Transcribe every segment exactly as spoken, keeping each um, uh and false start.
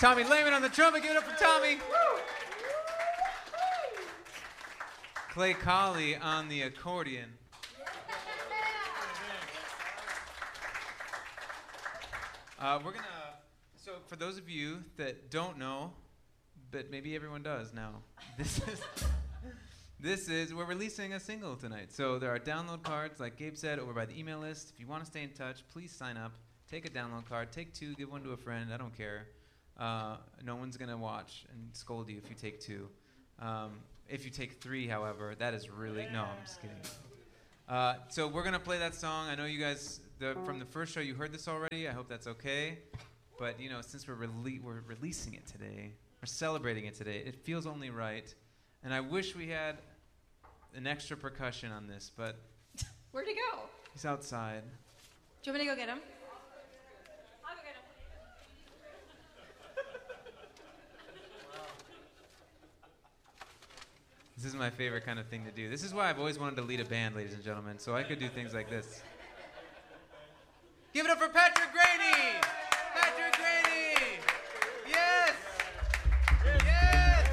Tommy Lehman on the trumpet. Give it up for Tommy. Clay Colley on the accordion. Uh, we're gonna. So for those of you that don't know, but maybe everyone does now, this is this is we're releasing a single tonight. So there are download cards, like Gabe said, over by the email list. If you want to stay in touch, please sign up. Take a download card. Take two. Give one to a friend. I don't care. Uh, no one's gonna watch and scold you if you take two. Um, if you take three, however, that is really no. I'm just kidding. Uh, so we're gonna play that song. I know you guys the, from the first show you heard this already. I hope that's okay. But you know, since we're rele- we're releasing it today, we're celebrating it today. It feels only right, and I wish we had an extra percussion on this, but where'd he go? He's outside. Do you want me to go get him? I'll go get him. This is my favorite kind of thing to do. This is why I've always wanted to lead a band, ladies and gentlemen, so I could do things like this. Give it up for Patrick Graney! Patrick Graney! Yes! Yes!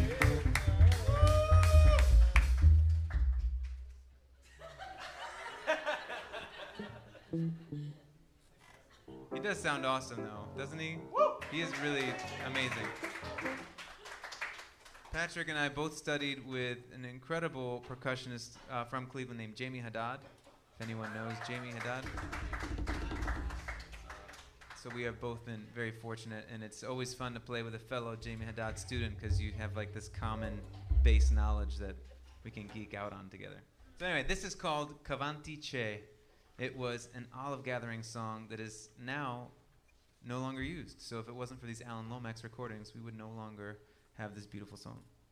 He does sound awesome, though, doesn't he? He is really amazing. Patrick and I both studied with an incredible percussionist uh, from Cleveland named Jamie Haddad. If anyone knows Jamie Haddad. So we have both been very fortunate, and it's always fun to play with a fellow Jamie Haddad student because you have like this common base knowledge that we can geek out on together. So anyway, this is called Cavanti Che. It was an Olive Gathering song that is now no longer used. So if it wasn't for these Alan Lomax recordings, we would no longer have this beautiful song.